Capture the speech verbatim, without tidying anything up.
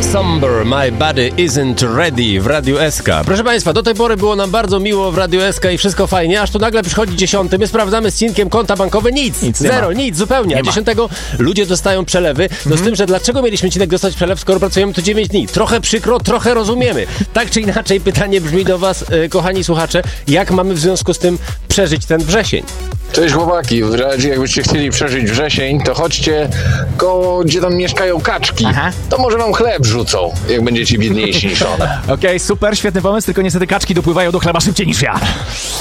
Somber, My Body Isn't Ready w Radiu S K. Proszę Państwa, do tej pory było nam bardzo miło w Radiu S K i wszystko fajnie, aż tu nagle przychodzi dziesiąty, my sprawdzamy z Cinkiem konta bankowe, nic, nic zero, nic, zupełnie. A dziesiątego ludzie dostają przelewy, no mm. z tym, że dlaczego mieliśmy, Cinek, dostać przelew, skoro pracujemy tu dziewięć dni? Trochę przykro, trochę rozumiemy. Tak czy inaczej, pytanie brzmi do Was, e, kochani słuchacze, jak mamy w związku z tym przeżyć ten wrzesień? Cześć chłopaki, w razie jakbyście chcieli przeżyć wrzesień, to chodźcie koło, gdzie tam mieszkają kaczki. Aha. To może wam chleb rzucą, jak będziecie biedniejsi niż one. Okej, okay, super, świetny pomysł, tylko niestety kaczki dopływają do chleba szybciej niż ja.